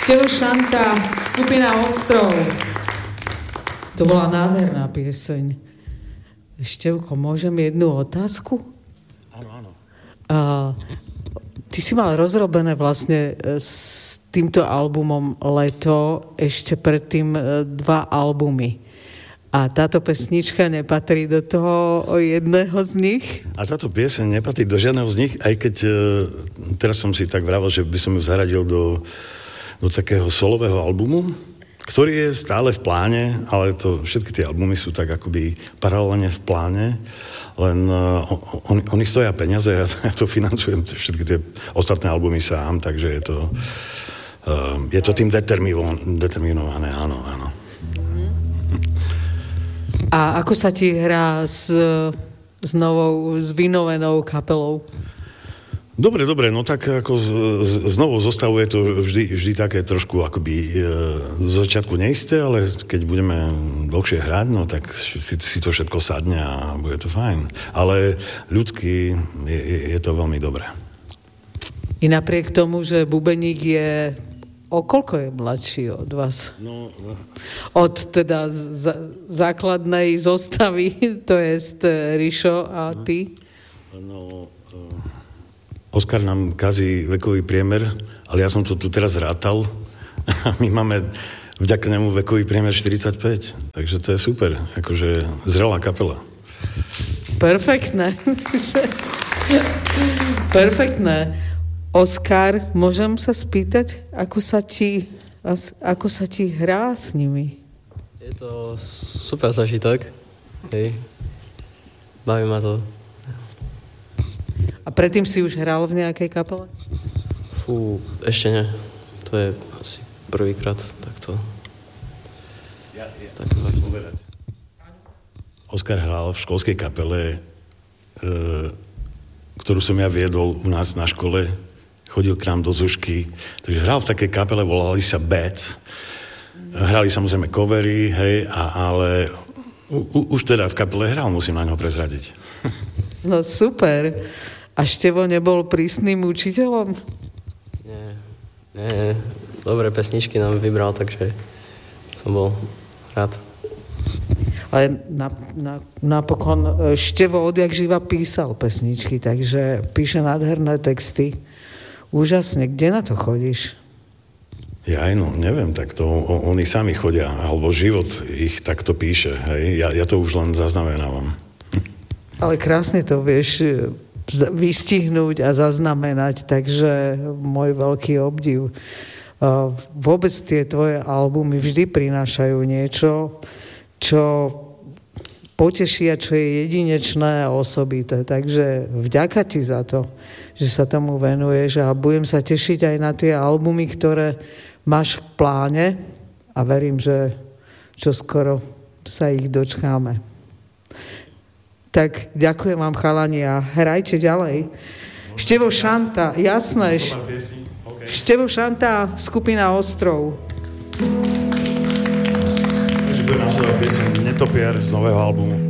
Števo Šanta, skupina Ostrov. To bola nádherná pieseň. Števko, môžem jednu otázku? Áno. Ty si mal rozrobené vlastne s týmto albumom Leto ešte predtým 2 albumy. A táto pesnička nepatrí do toho jedného z nich? A táto pieseň nepatrí do žiadneho z nich, aj keď teraz som si tak vravel, že by som ju zaradil do takého solového albumu, ktorý je stále v pláne, ale všetky tie albumy sú tak akoby paralelne v pláne, len oni stoja peniaze, ja to financujem všetky tie ostatné albumy sám, takže je to tým determinované, áno. A ako sa ti hrá s vynovenou kapelou? Dobre, no tak ako z novou zostavou je to vždy také trošku akoby z začiatku neisté, ale keď budeme dlhšie hrať, no tak si to všetko sadne a bude to fajn. Ale ľudsky je to veľmi dobré. I napriek tomu, že bubeník je o koľko je mladší od vás? No. Od teda základnej zostavy, to jest Rišo a ty? Oskar nám kazí vekový priemer, ale ja som to tu teraz rátal a my máme vďaka nemu vekový priemer 45, takže to je super, akože zrelá kapela. Perfektné. Perfektné. Oskar, môžem sa spýtať, ako sa ti hrá s nimi? Je to super zažitok. Hej. Baví ma to. A predtým si už hral v nejakej kapele? Ešte nie. To je asi prvýkrát takto. Tak povedať. Oskar hral v školskej kapele, ktorú som ja viedol u nás na škole. Chodil k nám do Zušky. Takže hral v takej kapele, volali sa Bats. Hrali samozrejme covery, hej, ale už teda v kapele hral, musím na ňo prezradiť. No super. A Števo nebol prísnym učiteľom? Nie. Dobré pesničky nám vybral, takže som bol rád. Ale napokon Števo odjak živa písal pesničky, takže píše nádherné texty. Úžasne. Kde na to chodíš? Neviem, tak to oni sami chodia, alebo život ich takto píše. Hej? Ja to už len zaznamenávam. Ale krásne to vieš vystihnúť a zaznamenať, takže môj veľký obdiv. Vôbec tie tvoje albumy vždy prinášajú niečo, čo poteší a čo je jedinečné a osobité. Takže vďaka ti za to, že sa tomu venuješ a budem sa tešiť aj na tie albumy, ktoré máš v pláne a verím, že čoskoro sa ich dočkáme. Tak ďakujem vám, chalani, a hrajte ďalej. Števo Šanta, jasné. Števo Šanta, skupina Ostrov. Takže bude nasledovať pieseň Netopier z nového albumu.